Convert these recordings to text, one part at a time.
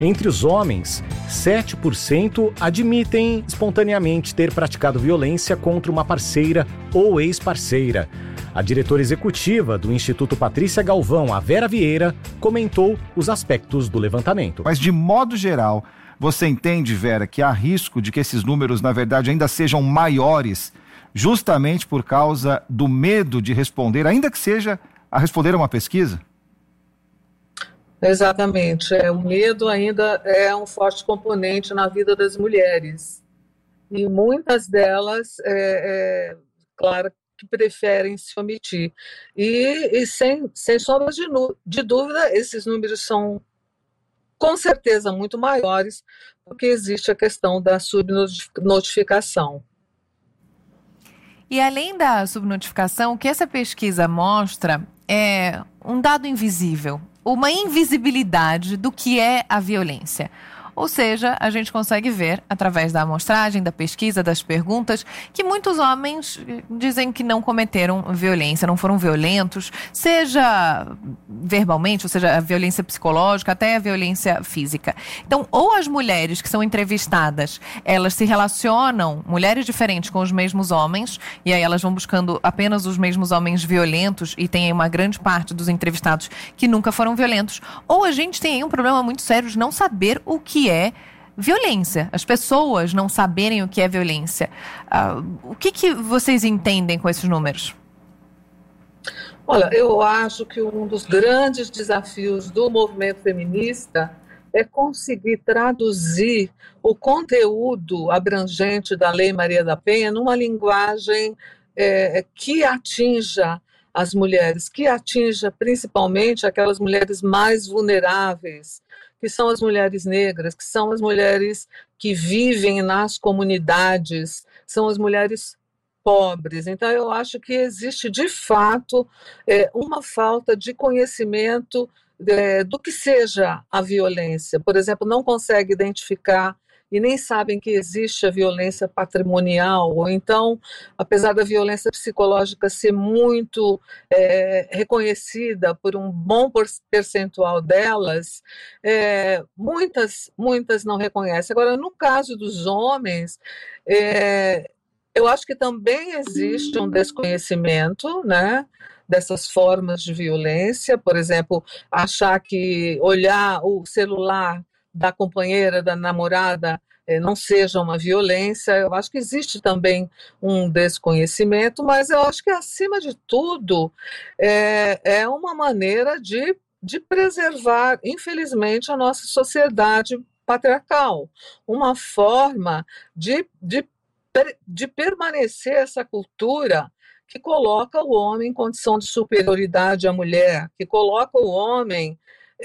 Entre os homens, 7% admitem espontaneamente ter praticado violência contra uma parceira ou ex-parceira. A diretora executiva do Instituto Patrícia Galvão, a Vera Vieira, comentou os aspectos do levantamento. Mas, de modo geral, você entende, Vera, que há risco de que esses números, na verdade, ainda sejam maiores, justamente por causa do medo de responder, ainda que seja a responder a uma pesquisa? Exatamente. O medo ainda é um forte componente na vida das mulheres. E muitas delas, claro, que preferem se omitir. E sem sombra de dúvida, esses números são, com certeza, muito maiores, porque existe a questão da subnotificação. E além da subnotificação, o que essa pesquisa mostra é um dado invisível, uma invisibilidade do que é a violência. Ou seja, a gente consegue ver, através da amostragem, da pesquisa, das perguntas, que muitos homens dizem que não cometeram violência, não foram violentos, seja verbalmente, ou seja, a violência psicológica, até a violência física. Então, ou as mulheres que são entrevistadas, elas se relacionam, mulheres diferentes, com os mesmos homens, e aí elas vão buscando apenas os mesmos homens violentos, e tem aí uma grande parte dos entrevistados que nunca foram violentos, ou a gente tem aí um problema muito sério de não saber o que é violência, as pessoas não saberem o que é violência. O que vocês entendem com esses números? Olha, eu acho que um dos grandes desafios do movimento feminista é conseguir traduzir o conteúdo abrangente da Lei Maria da Penha numa linguagem que atinja as mulheres, que atinja principalmente aquelas mulheres mais vulneráveis, que são as mulheres negras, que são as mulheres que vivem nas comunidades, são as mulheres pobres. Então, eu acho que existe, de fato, uma falta de conhecimento do que seja a violência. Por exemplo, não consegue identificar e nem sabem que existe a violência patrimonial, ou então, apesar da violência psicológica ser muito reconhecida por um bom percentual delas, muitas não reconhecem. Agora, no caso dos homens, eu acho que também existe um desconhecimento, né, dessas formas de violência. Por exemplo, achar que olhar o celular da companheira, da namorada, não seja uma violência. Eu acho que existe também um desconhecimento, mas eu acho que, acima de tudo, é uma maneira de preservar, infelizmente, a nossa sociedade patriarcal, uma forma de permanecer essa cultura que coloca o homem em condição de superioridade à mulher, que coloca o homem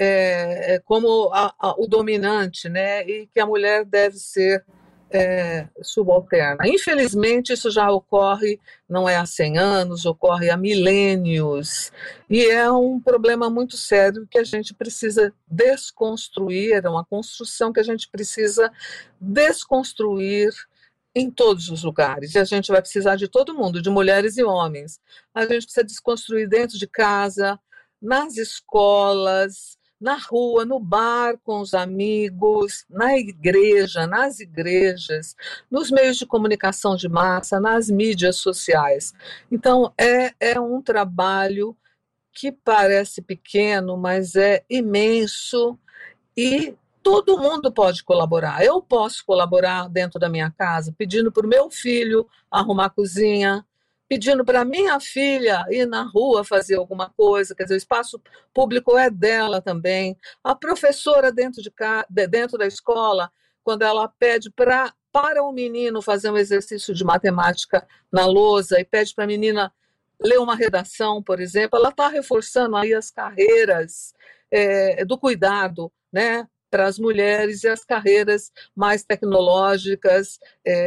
como o dominante, né, e que a mulher deve ser subalterna. Infelizmente, isso já ocorre, não é há 100 anos, ocorre há milênios, e é um problema muito sério que a gente precisa desconstruir, é uma construção que a gente precisa desconstruir em todos os lugares, e a gente vai precisar de todo mundo, de mulheres e homens. A gente precisa desconstruir dentro de casa, nas escolas, na rua, no bar com os amigos, na igreja, nas igrejas, nos meios de comunicação de massa, nas mídias sociais. Então, é um trabalho que parece pequeno, mas é imenso, e todo mundo pode colaborar. Eu posso colaborar dentro da minha casa, pedindo para o meu filho arrumar a cozinha, pedindo para minha filha ir na rua fazer alguma coisa. Quer dizer, o espaço público é dela também. A professora dentro da escola, quando ela pede para o menino fazer um exercício de matemática na lousa e pede para a menina ler uma redação, por exemplo, ela está reforçando aí as carreiras do cuidado, né, para as mulheres, e as carreiras mais tecnológicas,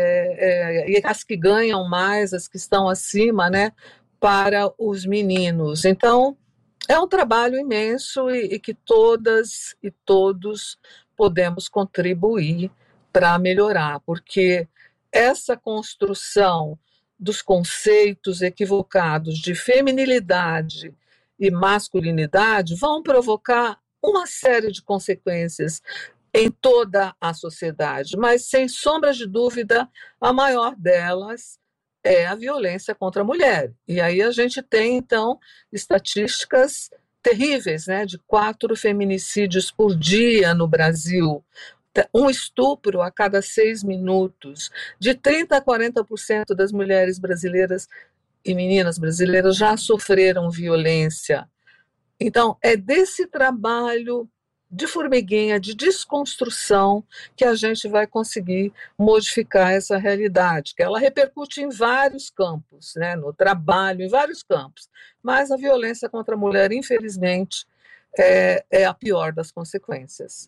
e as que ganham mais, as que estão acima, né, para os meninos. Então, é um trabalho imenso e que todas e todos podemos contribuir para melhorar, porque essa construção dos conceitos equivocados de feminilidade e masculinidade vão provocar uma série de consequências em toda a sociedade, mas, sem sombra de dúvida, a maior delas é a violência contra a mulher. E aí a gente tem, então, estatísticas terríveis, né, de 4 feminicídios por dia no Brasil, um estupro a cada 6 minutos, de 30% a 40% das mulheres brasileiras e meninas brasileiras já sofreram violência. Então, é desse trabalho de formiguinha, de desconstrução, que a gente vai conseguir modificar essa realidade, que ela repercute em vários campos, né? No trabalho, em vários campos. Mas a violência contra a mulher, infelizmente, é a pior das consequências.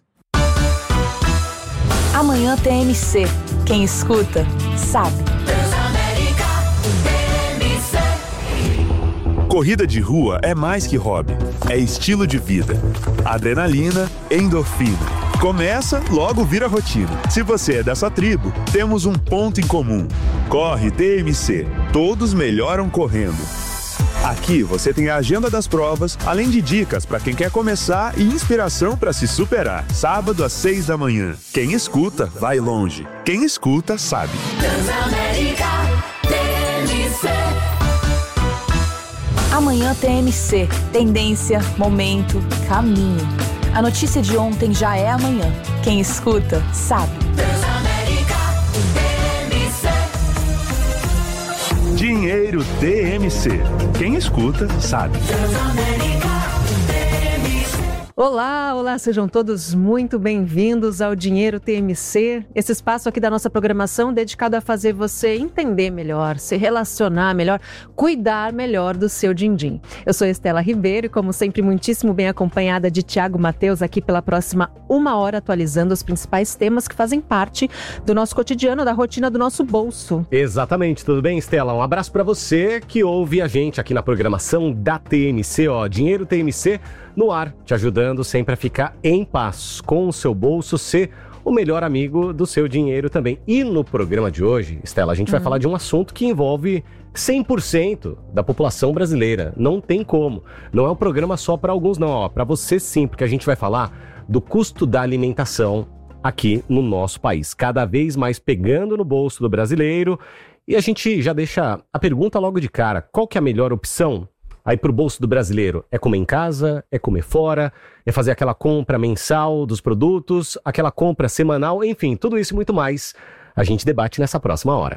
Amanhã tem MC. Quem escuta, sabe. Corrida de rua é mais que hobby, é estilo de vida. Adrenalina, endorfina. Começa, logo vira rotina. Se você é dessa tribo, temos um ponto em comum. Corre TMC. Todos melhoram correndo. Aqui você tem a agenda das provas, além de dicas para quem quer começar e inspiração para se superar. Sábado às 6 da manhã. Quem escuta, vai longe. Quem escuta, sabe. Transamérica TMC. Amanhã tem MC. Tendência, momento, caminho. A notícia de ontem já é amanhã. Quem escuta, sabe. Transamérica TMC. Dinheiro TMC. Quem escuta, sabe. Transamérica. Olá, sejam todos muito bem-vindos ao Dinheiro TMC, esse espaço aqui da nossa programação dedicado a fazer você entender melhor, se relacionar melhor, cuidar melhor do seu din-din. Eu sou Estela Ribeiro e, como sempre, muitíssimo bem acompanhada de Tiago Mateus aqui pela próxima 1 hora, atualizando os principais temas que fazem parte do nosso cotidiano, da rotina do nosso bolso. Exatamente, tudo bem, Estela? Um abraço para você que ouve a gente aqui na programação da TMC, Dinheiro TMC no ar, te ajudando sempre a ficar em paz com o seu bolso, ser o melhor amigo do seu dinheiro também. E no programa de hoje, Estela, a gente vai falar de um assunto que envolve 100% da população brasileira. Não tem como. Não é um programa só para alguns, não. Para você sim, porque a gente vai falar do custo da alimentação aqui no nosso país. Cada vez mais pegando no bolso do brasileiro. E a gente já deixa a pergunta logo de cara. Qual que é a melhor opção aí pro bolso do brasileiro? É comer em casa? É comer fora? É fazer aquela compra mensal dos produtos? Aquela compra semanal? Enfim, tudo isso e muito mais a gente debate nessa próxima hora.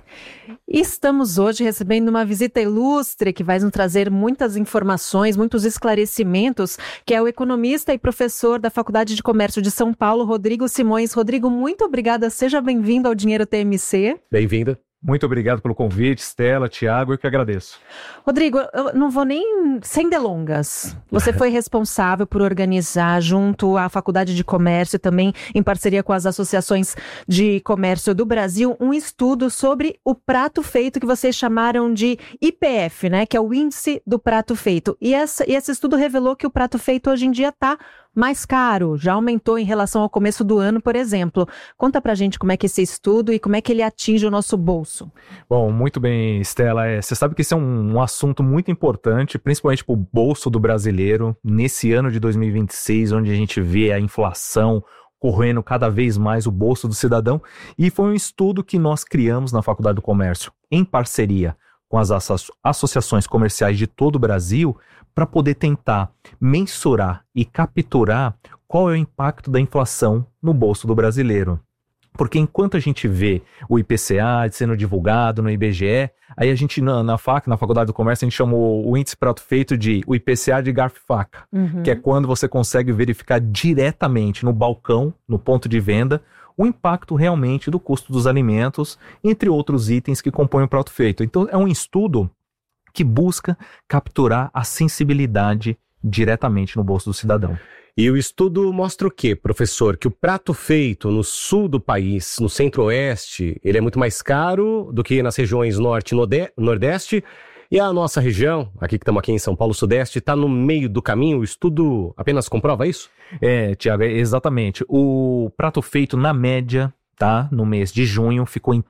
Estamos hoje recebendo uma visita ilustre que vai nos trazer muitas informações, muitos esclarecimentos, que é o economista e professor da Faculdade de Comércio de São Paulo, Rodrigo Simões. Rodrigo, muito obrigada, seja bem-vindo ao Dinheiro TMC. Bem-vindo. Muito obrigado pelo convite, Estela, Tiago, eu que agradeço. Rodrigo, eu não vou nem sem delongas. Você foi responsável por organizar, junto à Faculdade de Comércio, também em parceria com as associações de comércio do Brasil, um estudo sobre o prato feito, que vocês chamaram de IPF, né? Que é o Índice do Prato Feito. E esse estudo revelou que o prato feito hoje em dia está mais caro, já aumentou em relação ao começo do ano, por exemplo. Conta pra gente como é que esse estudo e como é que ele atinge o nosso bolso. Bom, muito bem, Estela. Você sabe que esse é um assunto muito importante, principalmente para o bolso do brasileiro, nesse ano de 2026, onde a gente vê a inflação correndo cada vez mais o bolso do cidadão. E foi um estudo que nós criamos na Faculdade do Comércio, em parceria com as associações comerciais de todo o Brasil, para poder tentar mensurar e capturar qual é o impacto da inflação no bolso do brasileiro. Porque enquanto a gente vê o IPCA sendo divulgado no IBGE, aí a gente na Faculdade do Comércio, a gente chamou o índice prato feito de o IPCA de garfo e faca, que é quando você consegue verificar diretamente no balcão, no ponto de venda, o impacto realmente do custo dos alimentos, entre outros itens que compõem o prato feito. Então é um estudo que busca capturar a sensibilidade diretamente no bolso do cidadão. E o estudo mostra o quê, professor? Que o prato feito no sul do país, no centro-oeste, ele é muito mais caro do que nas regiões norte e nordeste. E a nossa região, aqui que estamos aqui em São Paulo, sudeste, está no meio do caminho. O estudo apenas comprova isso? Tiago, exatamente. O prato feito, na média, tá? No mês de junho ficou em R$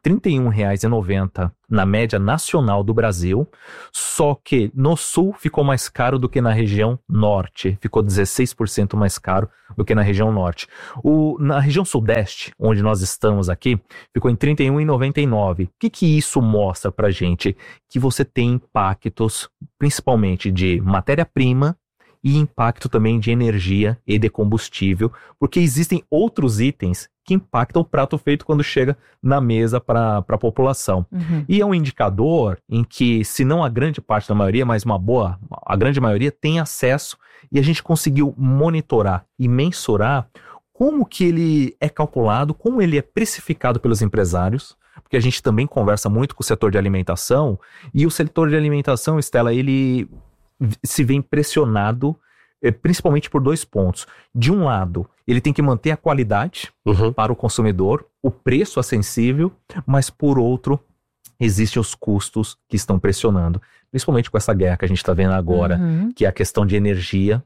31,90 na média nacional do Brasil, só que no sul ficou mais caro do que na região norte, ficou 16% mais caro do que na região norte. Na região sudeste, onde nós estamos aqui, ficou em R$ 31,99. O que isso mostra pra gente? Que você tem impactos, principalmente de matéria-prima, e impacto também de energia e de combustível, porque existem outros itens que impactam o prato feito quando chega na mesa para a população. Uhum. E é um indicador em que, se não a grande parte da maioria, mas a grande maioria tem acesso, e a gente conseguiu monitorar e mensurar como que ele é calculado, como ele é precificado pelos empresários, porque a gente também conversa muito com o setor de alimentação, e o setor de alimentação, Estela, ele se vê impressionado, principalmente por 2 pontos. De um lado, ele tem que manter a qualidade para o consumidor, o preço acessível, mas por outro, existem os custos que estão pressionando, principalmente com essa guerra que a gente está vendo agora, que é a questão de energia,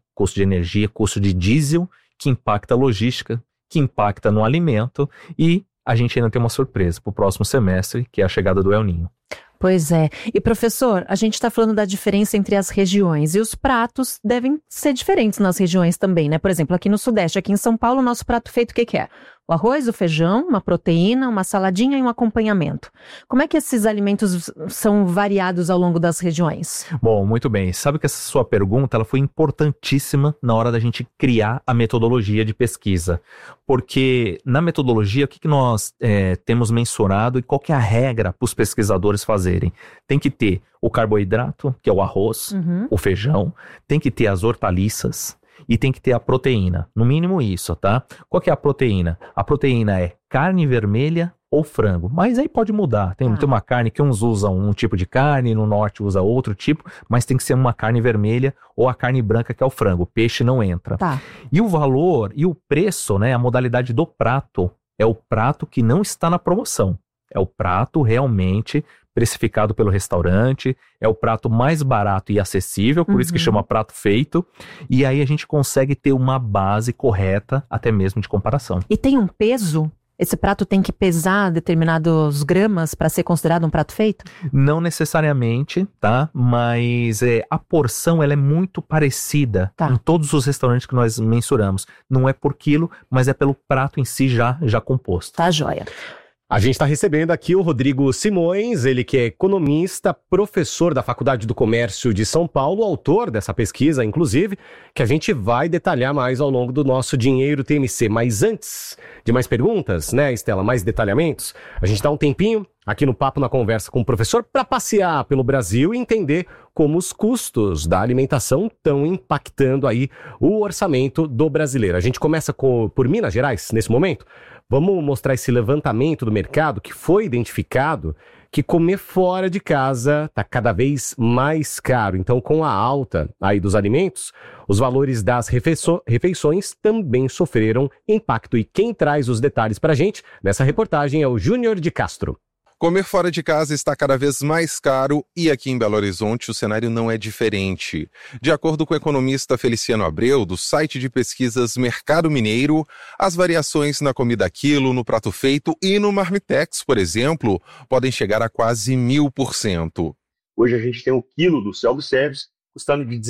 custo de diesel, que impacta a logística, que impacta no alimento, e a gente ainda tem uma surpresa para o próximo semestre, que é a chegada do El Niño. Pois é. E professor, a gente está falando da diferença entre as regiões, e os pratos devem ser diferentes nas regiões também, né? Por exemplo, aqui no Sudeste, aqui em São Paulo, o nosso prato feito o que é? O arroz, o feijão, uma proteína, uma saladinha e um acompanhamento. Como é que esses alimentos são variados ao longo das regiões? Bom, muito bem. Sabe que essa sua pergunta ela foi importantíssima na hora da gente criar a metodologia de pesquisa. Porque na metodologia, o que nós temos mensurado e qual que é a regra para os pesquisadores fazerem? Tem que ter o carboidrato, que é o arroz, o feijão, tem que ter as hortaliças, e tem que ter a proteína, no mínimo isso, tá? Qual que é a proteína? A proteína é carne vermelha ou frango, mas aí pode mudar. Tem uma carne que uns usam um tipo de carne, no norte usa outro tipo, mas tem que ser uma carne vermelha ou a carne branca, que é o frango. O peixe não entra. Tá. E o valor e o preço, né, a modalidade do prato, é o prato que não está na promoção. É o prato realmente precificado pelo restaurante, é o prato mais barato e acessível, por isso que chama prato feito, e aí a gente consegue ter uma base correta, até mesmo de comparação. E tem um peso? Esse prato tem que pesar determinados gramas para ser considerado um prato feito? Não necessariamente, tá? Mas a porção ela é muito parecida em todos os restaurantes que nós mensuramos. Não é por quilo, mas é pelo prato em si já composto. Tá joia. A gente está recebendo aqui o Rodrigo Simões, ele que é economista, professor da Faculdade do Comércio de São Paulo, autor dessa pesquisa, inclusive, que a gente vai detalhar mais ao longo do nosso Dinheiro TMC. Mas antes de mais perguntas, né, Estela, mais detalhamentos, a gente dá um tempinho aqui no Papo na Conversa com o professor para passear pelo Brasil e entender como os custos da alimentação estão impactando aí o orçamento do brasileiro. A gente começa por Minas Gerais nesse momento. Vamos mostrar esse levantamento do mercado que foi identificado que comer fora de casa está cada vez mais caro. Então, com a alta aí dos alimentos, os valores das refeições também sofreram impacto. E quem traz os detalhes para a gente nessa reportagem é o Júnior de Castro. Comer fora de casa está cada vez mais caro e aqui em Belo Horizonte o cenário não é diferente. De acordo com o economista Feliciano Abreu, do site de pesquisas Mercado Mineiro, as variações na comida a quilo, no prato feito e no Marmitex, por exemplo, podem chegar a quase 1000%. Hoje a gente tem o quilo do self-service custando de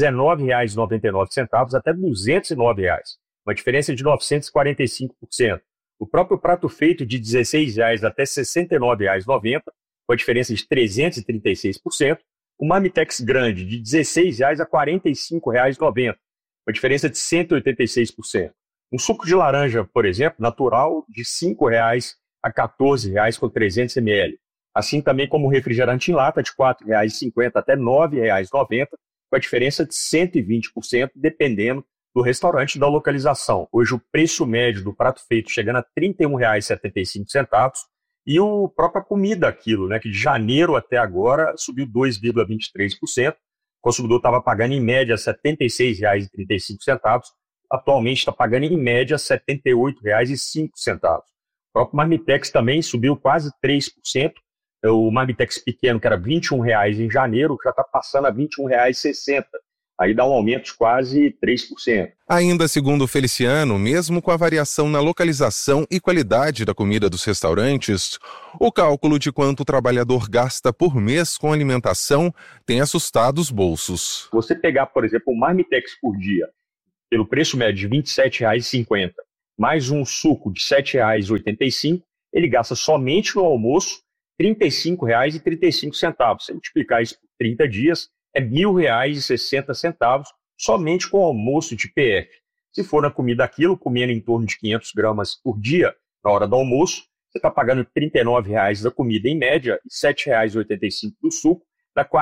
R$19,99 até R$209, uma diferença de 945%. O próprio prato feito de R$16 até R$69,90, com a diferença de 336%. O Marmitex grande de R$16 a R$45,90, com a diferença de 186%. Um suco de laranja, por exemplo, natural, de R$5 a R$14 com 300 ml. Assim também como o refrigerante em lata, de R$4,50 até R$9,90, com a diferença de 120%, dependendo do restaurante e da localização. Hoje o preço médio do prato feito chegando a R$ 31,75 e a própria comida aquilo, né, que de janeiro até agora subiu 2,23%. O consumidor estava pagando em média R$ 76,35, atualmente está pagando em média R$ 78,05. O próprio Marmitex também subiu quase 3%. O Marmitex pequeno, que era R$ 21,00 em janeiro, já está passando a R$ 21,60. aí dá um aumento de quase 3%. Ainda segundo Feliciano, mesmo com a variação na localização e qualidade da comida dos restaurantes, o cálculo de quanto o trabalhador gasta por mês com alimentação tem assustado os bolsos. Você pegar, por exemplo, um marmitex por dia, pelo preço médio de R$ 27,50, mais um suco de R$ 7,85, ele gasta somente no almoço R$ 35,35. Se multiplicar isso por 30 dias, é R$ 1.060 somente com o almoço de PF. Se for na comida aquilo, comendo em torno de 500 gramas por dia, na hora do almoço, você está pagando R$ 39,00 da comida em média e R$ 7,85 do suco, dá R$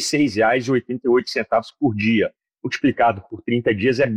46,88 por dia. Multiplicado por 30 dias é R$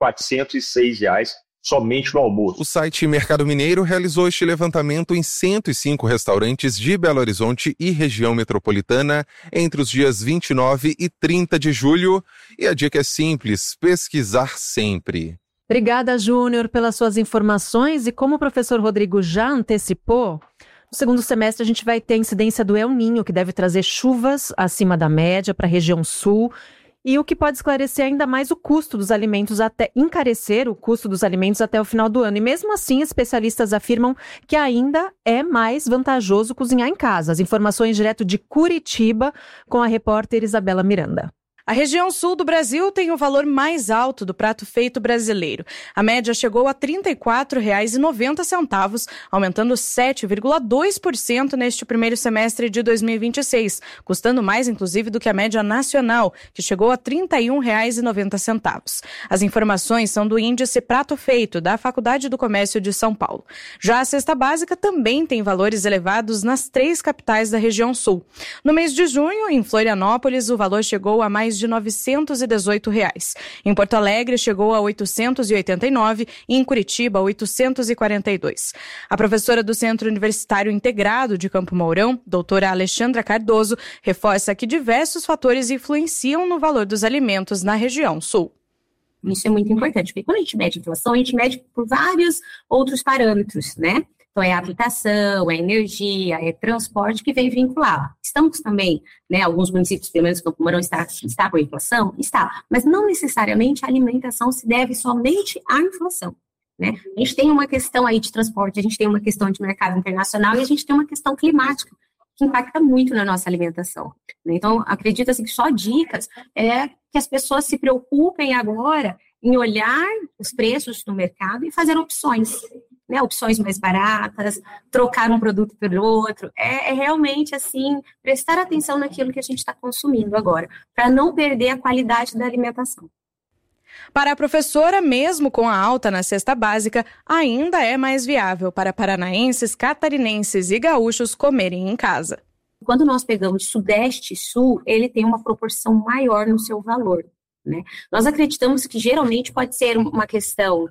1.406 somente no almoço. O site Mercado Mineiro realizou este levantamento em 105 restaurantes de Belo Horizonte e região metropolitana entre os dias 29 e 30 de julho. E a dica é simples: pesquisar sempre. Obrigada, Júnior, pelas suas informações. E como o professor Rodrigo já antecipou, no segundo semestre a gente vai ter a incidência do El Niño, que deve trazer chuvas acima da média para a região sul. E o que pode esclarecer ainda mais o custo dos alimentos, encarecer o custo dos alimentos até o final do ano. E mesmo assim, especialistas afirmam que ainda é mais vantajoso cozinhar em casa. As informações direto de Curitiba com a repórter Isabela Miranda. A região sul do Brasil tem o valor mais alto do prato feito brasileiro. A média chegou a R$ 34,90, aumentando 7,2% neste primeiro semestre de 2026, custando mais, inclusive, do que a média nacional, que chegou a R$ 31,90. As informações são do índice Prato Feito, da Faculdade do Comércio de São Paulo. Já a cesta básica também tem valores elevados nas 3 capitais da região sul. No mês de junho, em Florianópolis, o valor chegou a mais de R$ 918. Em Porto Alegre chegou a R$ 889 e em Curitiba R$ 842. A professora do Centro Universitário Integrado de Campo Mourão, doutora Alexandra Cardoso, reforça que diversos fatores influenciam no valor dos alimentos na região sul. Isso é muito importante, porque quando a gente mede inflação, a gente mede por vários outros parâmetros, né? Então, é a habitação, é energia, é transporte que vem vincular. Estamos também, né, alguns municípios, pelo menos Campo Mourão, está com a inflação? Está. Mas não necessariamente a alimentação se deve somente à inflação, né? A gente tem uma questão aí de transporte, a gente tem uma questão de mercado internacional e a gente tem uma questão climática que impacta muito na nossa alimentação. Então, acredita-se que só dicas é que as pessoas se preocupem agora em olhar os preços no mercado e fazer opções. Né, opções mais baratas, trocar um produto pelo outro, é realmente assim, prestar atenção naquilo que a gente está consumindo agora, para não perder a qualidade da alimentação. Para a professora, mesmo com a alta na cesta básica, ainda é mais viável para paranaenses, catarinenses e gaúchos comerem em casa. Quando nós pegamos Sudeste e Sul, ele tem uma proporção maior no seu valor, né? Nós acreditamos que geralmente pode ser uma questão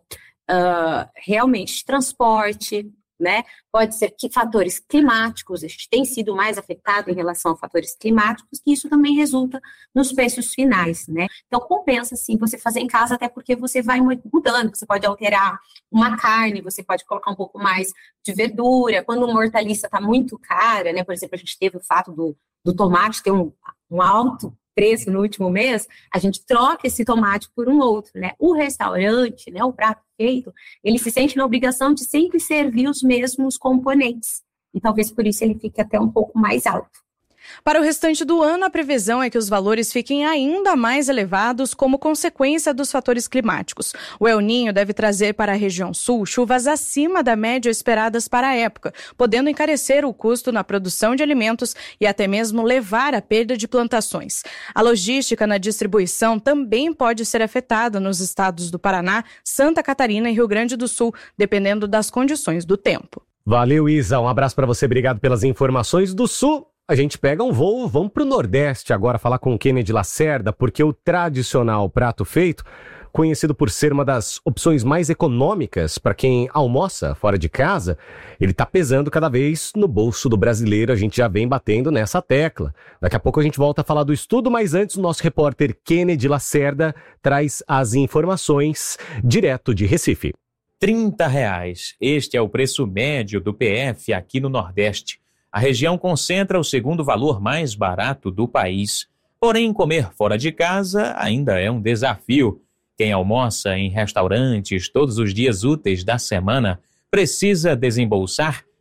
realmente de transporte, né? Pode ser que fatores climáticos, a gente tem sido mais afetado em relação a fatores climáticos, e isso também resulta nos preços finais, né? Então, compensa, sim, você fazer em casa, até porque você vai mudando, você pode alterar uma carne, você pode colocar um pouco mais de verdura, quando uma hortaliça está muito cara, né? Por exemplo, a gente teve o fato do tomate ter um alto preço no último mês, a gente troca esse tomate por um outro, né? O restaurante, né, o prato feito, ele se sente na obrigação de sempre servir os mesmos componentes. E talvez por isso ele fique até um pouco mais alto. Para o restante do ano, a previsão é que os valores fiquem ainda mais elevados como consequência dos fatores climáticos. O El Niño deve trazer para a região sul chuvas acima da média esperadas para a época, podendo encarecer o custo na produção de alimentos e até mesmo levar à perda de plantações. A logística na distribuição também pode ser afetada nos estados do Paraná, Santa Catarina e Rio Grande do Sul, dependendo das condições do tempo. Valeu, Isa. Um abraço para você. Obrigado pelas informações do Sul. A gente pega um voo, vamos para o Nordeste agora falar com o Kennedy Lacerda, porque o tradicional prato feito, conhecido por ser uma das opções mais econômicas para quem almoça fora de casa, ele está pesando cada vez no bolso do brasileiro. A gente já vem batendo nessa tecla. Daqui a pouco a gente volta a falar do estudo, mas antes o nosso repórter Kennedy Lacerda traz as informações direto de Recife. R$30. Este é o preço médio do PF aqui no Nordeste. A região concentra o segundo valor mais barato do país. Porém, comer fora de casa ainda é um desafio. Quem almoça em restaurantes todos os dias úteis da semana precisa desembolsar R$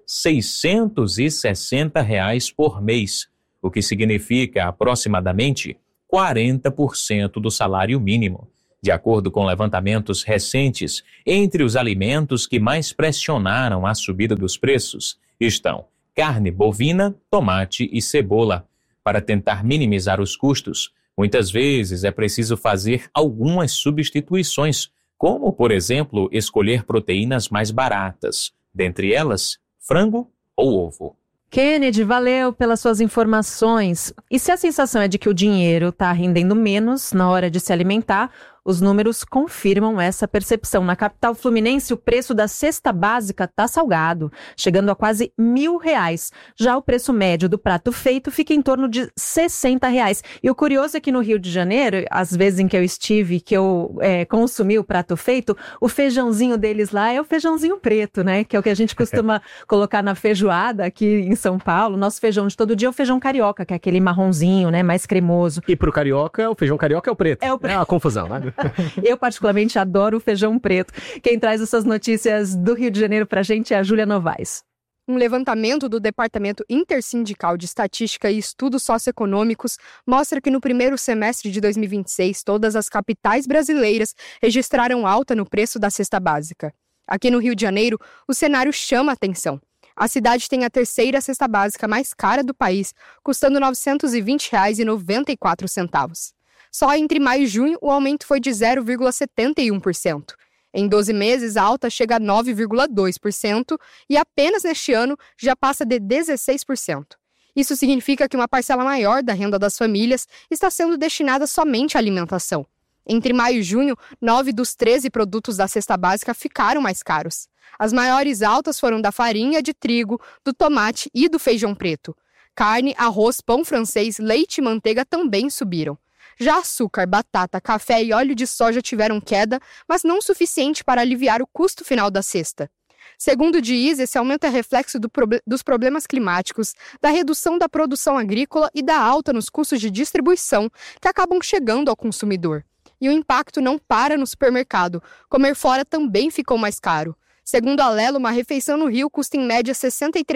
660 por mês, o que significa aproximadamente 40% do salário mínimo. De acordo com levantamentos recentes, entre os alimentos que mais pressionaram a subida dos preços estão carne bovina, tomate e cebola. Para tentar minimizar os custos, muitas vezes é preciso fazer algumas substituições, como, por exemplo, escolher proteínas mais baratas, dentre elas, frango ou ovo. Kennedy, valeu pelas suas informações. E se a sensação é de que o dinheiro está rendendo menos na hora de se alimentar, os números confirmam essa percepção. Na capital fluminense, o preço da cesta básica está salgado, chegando a quase R$1.000. Já o preço médio do prato feito fica em torno de R$60. E o curioso é que no Rio de Janeiro, às vezes em que eu estive, que eu consumi o prato feito, o feijãozinho deles lá é o feijãozinho preto, né? Que é o que a gente costuma colocar na feijoada aqui em São Paulo. Nosso feijão de todo dia é o feijão carioca, que é aquele marronzinho, né? Mais cremoso. E pro carioca, o feijão carioca é o preto. É uma confusão, né? Eu particularmente adoro o feijão preto. Quem traz essas notícias do Rio de Janeiro pra gente é a Júlia Novaes. Um levantamento do Departamento Intersindical de Estatística e Estudos Socioeconômicos mostra que no primeiro semestre de 2026, todas as capitais brasileiras registraram alta no preço da cesta básica. Aqui no Rio de Janeiro, o cenário chama a atenção. A cidade tem a terceira cesta básica mais cara do país, custando R$ 920,94. Só entre maio e junho, o aumento foi de 0,71%. Em 12 meses, a alta chega a 9,2% e apenas neste ano já passa de 16%. Isso significa que uma parcela maior da renda das famílias está sendo destinada somente à alimentação. Entre maio e junho, 9 dos 13 produtos da cesta básica ficaram mais caros. As maiores altas foram da farinha de trigo, do tomate e do feijão preto. Carne, arroz, pão francês, leite e manteiga também subiram. Já açúcar, batata, café e óleo de soja tiveram queda, mas não o suficiente para aliviar o custo final da cesta. Segundo o DIEESE, esse aumento é reflexo dos problemas climáticos, da redução da produção agrícola e da alta nos custos de distribuição que acabam chegando ao consumidor. E o impacto não para no supermercado. Comer fora também ficou mais caro. Segundo a Lelo, uma refeição no Rio custa em média R$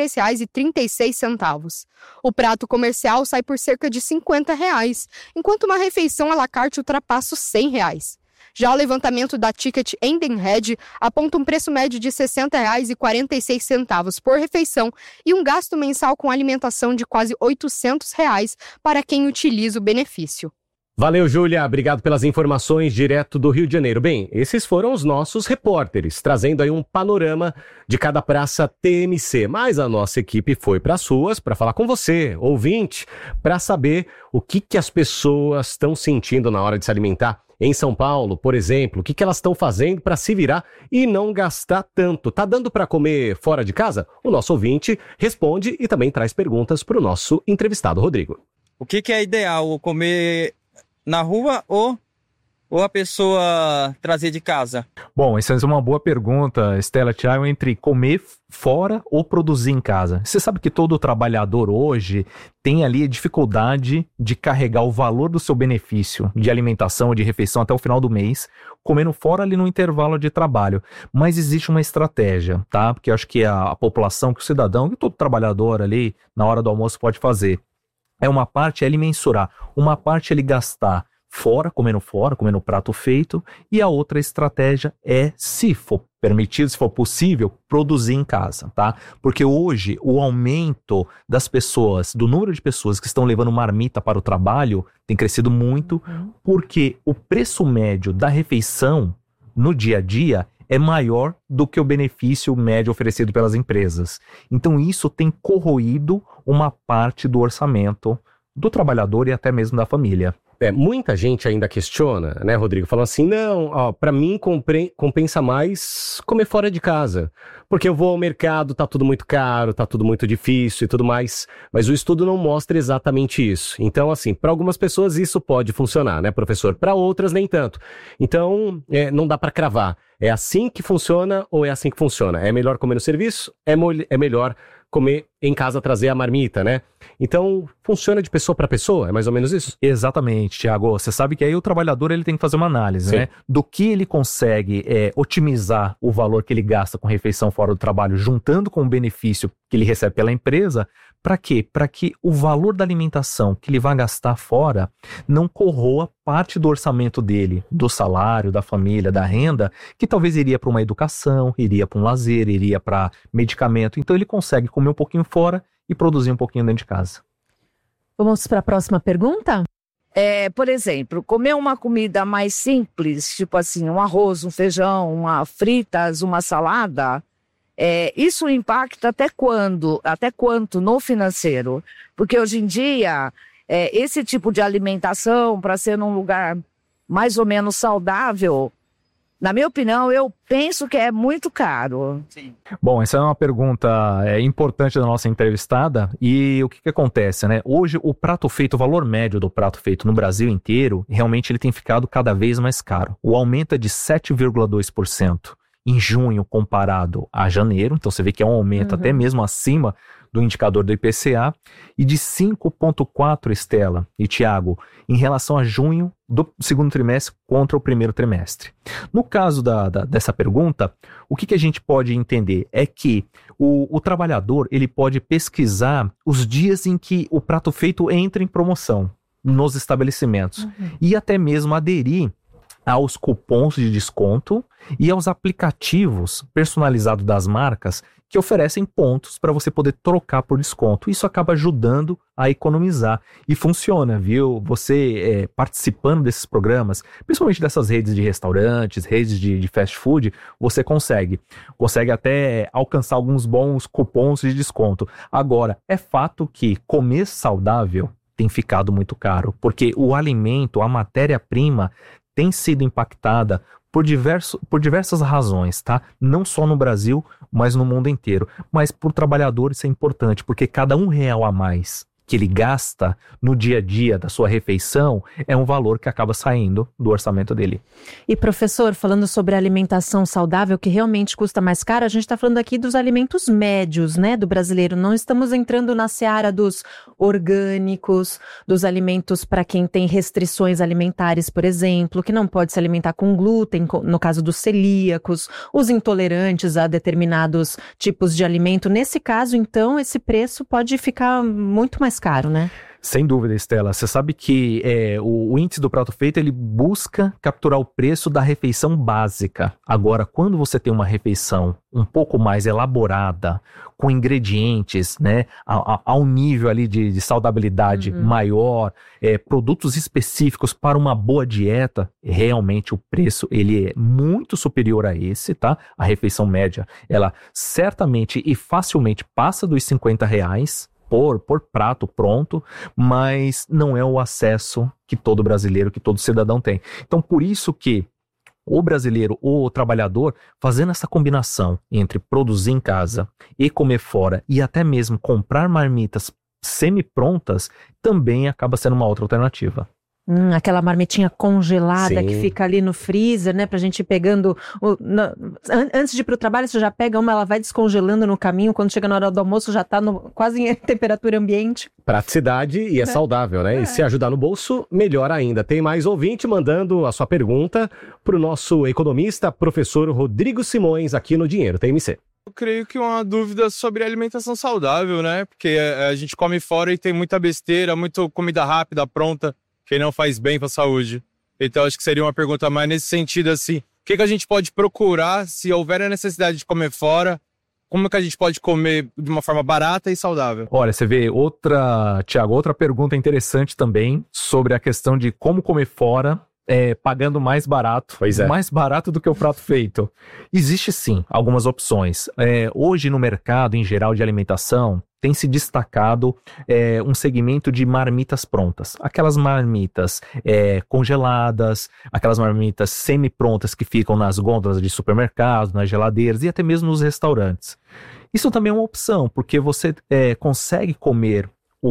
63,36. O prato comercial sai por cerca de R$ 50, enquanto uma refeição à la carte ultrapassa os R$ 100. Já o levantamento da Ticket Edenred aponta um preço médio de R$ 60,46 por refeição e um gasto mensal com alimentação de quase R$ 800 para quem utiliza o benefício. Valeu, Júlia. Obrigado pelas informações direto do Rio de Janeiro. Bem, esses foram os nossos repórteres, trazendo aí um panorama de cada praça TMC. Mas a nossa equipe foi para as ruas para falar com você, ouvinte, para saber o que as pessoas estão sentindo na hora de se alimentar. Em São Paulo, por exemplo, o que elas estão fazendo para se virar e não gastar tanto? Tá dando para comer fora de casa? O nosso ouvinte responde e também traz perguntas para o nosso entrevistado, Rodrigo. O que é ideal, comer na rua ou a pessoa trazer de casa? Bom, essa é uma boa pergunta, Stella Thiago, entre comer fora ou produzir em casa. Você sabe que todo trabalhador hoje tem ali a dificuldade de carregar o valor do seu benefício de alimentação ou de refeição até o final do mês, comendo fora ali no intervalo de trabalho. Mas existe uma estratégia, tá? Porque eu acho que a população, que o cidadão, que todo trabalhador ali na hora do almoço pode fazer. Uma parte é ele mensurar, uma parte é ele gastar fora, comendo prato feito, e a outra estratégia é, se for permitido, se for possível, produzir em casa, tá? Porque hoje o aumento das pessoas, do número de pessoas que estão levando marmita para o trabalho tem crescido muito, porque o preço médio da refeição no dia a dia é maior do que o benefício médio oferecido pelas empresas. Então isso tem corroído uma parte do orçamento do trabalhador e até mesmo da família. Muita gente ainda questiona, né, Rodrigo? Falando assim, não, para mim compensa mais comer fora de casa. porque eu vou ao mercado, tá tudo muito caro, tá tudo muito difícil e tudo mais, mas o estudo não mostra exatamente isso. Então, assim, para algumas pessoas isso pode funcionar, né, professor? Para outras, nem tanto. Então, não dá para cravar. É assim que funciona ou é assim que funciona? É melhor comer no serviço? É melhor comer em casa, trazer a marmita, né? Então, funciona de pessoa para pessoa? É mais ou menos isso? Exatamente, Thiago. Você sabe que aí o trabalhador ele tem que fazer uma análise, né? Do que ele consegue otimizar o valor que ele gasta com refeição fora do trabalho, juntando com o benefício que ele recebe pela empresa. Para quê? Para que o valor da alimentação que ele vai gastar fora não corroa parte do orçamento dele, do salário, da família, da renda, que talvez iria para uma educação, iria para um lazer, iria para medicamento. Então ele consegue comer um pouquinho fora e produzir um pouquinho dentro de casa. Vamos para a próxima pergunta? Por exemplo, comer uma comida mais simples, tipo assim, um arroz, um feijão, uma fritas, uma salada, isso impacta até quanto no financeiro? Porque hoje em dia, esse tipo de alimentação, para ser num lugar mais ou menos saudável, na minha opinião, eu penso que é muito caro. Sim. Bom, essa é uma pergunta importante da nossa entrevistada. E o que acontece, né? Hoje, o prato feito, o valor médio do prato feito no Brasil inteiro, realmente ele tem ficado cada vez mais caro. O aumento é de 7,2% em junho comparado a janeiro. Então, você vê que é um aumento até mesmo acima do indicador do IPCA, e de 5,4%, Estela e Tiago, em relação a junho do segundo trimestre contra o primeiro trimestre. No caso dessa pergunta, o que a gente pode entender é que o trabalhador ele pode pesquisar os dias em que o prato feito entra em promoção nos estabelecimentos e até mesmo aderir aos cupons de desconto e aos aplicativos personalizados das marcas que oferecem pontos para você poder trocar por desconto. Isso acaba ajudando a economizar. E funciona, viu? Você participando desses programas, principalmente dessas redes de restaurantes, redes de fast food, você consegue até alcançar alguns bons cupons de desconto. Agora, é fato que comer saudável tem ficado muito caro, porque o alimento, a matéria-prima, tem sido impactada por diversas razões, tá? Não só no Brasil, mas no mundo inteiro. Mas para o trabalhador isso é importante, porque cada R$1 a mais que ele gasta no dia a dia da sua refeição é um valor que acaba saindo do orçamento dele. E professor, falando sobre alimentação saudável, que realmente custa mais caro, a gente está falando aqui dos alimentos médios, né, do brasileiro. Não estamos entrando na seara dos orgânicos, dos alimentos para quem tem restrições alimentares, por exemplo, que não pode se alimentar com glúten, no caso dos celíacos, os intolerantes a determinados tipos de alimento. Nesse caso, então, esse preço pode ficar muito mais caro, né? Sem dúvida, Estela. Você sabe que o índice do prato feito, ele busca capturar o preço da refeição básica. Agora, quando você tem uma refeição um pouco mais elaborada, com ingredientes, né, ao nível ali de saudabilidade maior, produtos específicos para uma boa dieta, realmente o preço ele é muito superior a esse, tá? A refeição média, ela certamente e facilmente passa dos R$50, por prato pronto, mas não é o acesso que todo brasileiro, que todo cidadão tem. Então, por isso que o brasileiro, o trabalhador, fazendo essa combinação entre produzir em casa e comer fora e até mesmo comprar marmitas semi-prontas, também acaba sendo uma outra alternativa. Aquela marmitinha congelada. Sim. Que fica ali no freezer, né? Pra gente ir pegando. Antes de ir pro trabalho, você já pega uma, ela vai descongelando no caminho. Quando chega na hora do almoço, já tá quase em temperatura ambiente. Praticidade e é saudável, né? E se ajudar no bolso, melhor ainda. Tem mais ouvinte mandando a sua pergunta pro nosso economista, professor Rodrigo Simões, aqui no Dinheiro TMC. Eu creio que uma dúvida sobre alimentação saudável, né? Porque a gente come fora e tem muita besteira, muita comida rápida, pronta, que não faz bem para a saúde. Então acho que seria uma pergunta mais nesse sentido, assim, o que a gente pode procurar se houver a necessidade de comer fora? Como que a gente pode comer de uma forma barata e saudável? Olha, você vê Tiago, outra pergunta interessante também sobre a questão de como comer fora pagando mais barato. Pois é. Mais barato do que o prato feito. Existe sim algumas opções. Hoje no mercado em geral de alimentação, tem se destacado um segmento de marmitas prontas. Aquelas marmitas congeladas, aquelas marmitas semi-prontas que ficam nas gôndolas de supermercados, nas geladeiras e até mesmo nos restaurantes. Isso também é uma opção, porque você consegue comer,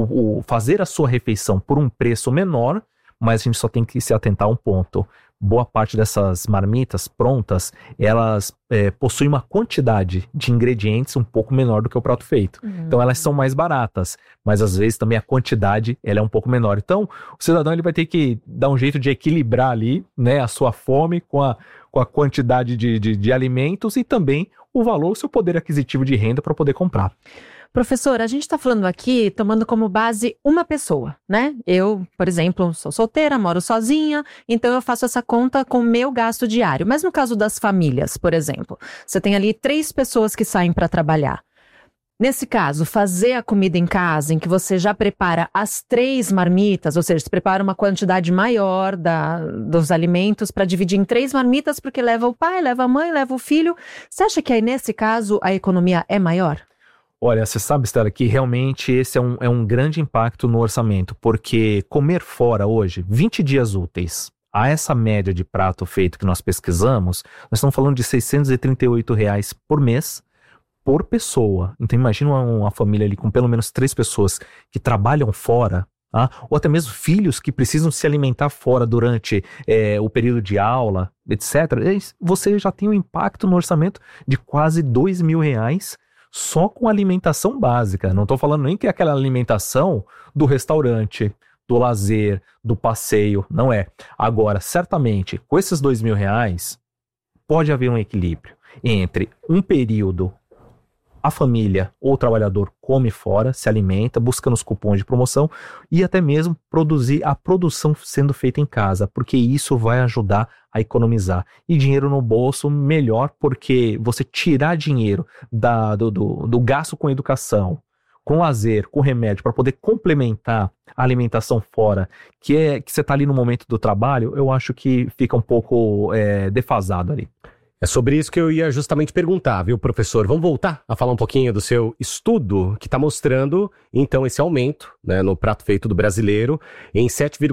fazer a sua refeição por um preço menor, mas a gente só tem que se atentar a um ponto. Boa parte dessas marmitas prontas, elas possuem uma quantidade de ingredientes um pouco menor do que o prato feito. Então elas são mais baratas, mas às vezes também a quantidade ela é um pouco menor. Então o cidadão ele vai ter que dar um jeito de equilibrar ali, né, a sua fome com a quantidade de alimentos e também o valor, o seu poder aquisitivo de renda para poder comprar. Professor, a gente está falando aqui, tomando como base uma pessoa, né? Eu, por exemplo, sou solteira, moro sozinha, então eu faço essa conta com o meu gasto diário. Mas no caso das famílias, por exemplo, você tem ali 3 pessoas que saem para trabalhar. Nesse caso, fazer a comida em casa, em que você já prepara as 3 marmitas, ou seja, você prepara uma quantidade maior dos alimentos para dividir em 3 marmitas, porque leva o pai, leva a mãe, leva o filho. Você acha que aí, nesse caso, a economia é maior? Olha, você sabe, Stella, que realmente esse é um grande impacto no orçamento, porque comer fora hoje, 20 dias úteis, a essa média de prato feito que nós pesquisamos, nós estamos falando de R$ 638 por mês, por pessoa. Então imagina uma família ali com pelo menos 3 pessoas que trabalham fora, tá? Ou até mesmo filhos que precisam se alimentar fora durante o período de aula, etc. Você já tem um impacto no orçamento de quase R$2.000 só com alimentação básica. Não estou falando nem que é aquela alimentação do restaurante, do lazer, do passeio, não é. Agora, certamente, com esses R$2.000, pode haver um equilíbrio entre um período a família ou o trabalhador come fora, se alimenta, buscando os cupons de promoção e até mesmo produzir a produção sendo feita em casa, porque isso vai ajudar a economizar. E dinheiro no bolso, melhor, porque você tirar dinheiro do gasto com educação, com lazer, com remédio, para poder complementar a alimentação fora, que você está ali no momento do trabalho, eu acho que fica um pouco defasado ali. É sobre isso que eu ia justamente perguntar, viu, professor? Vamos voltar a falar um pouquinho do seu estudo que está mostrando, então, esse aumento, né, no prato feito do brasileiro em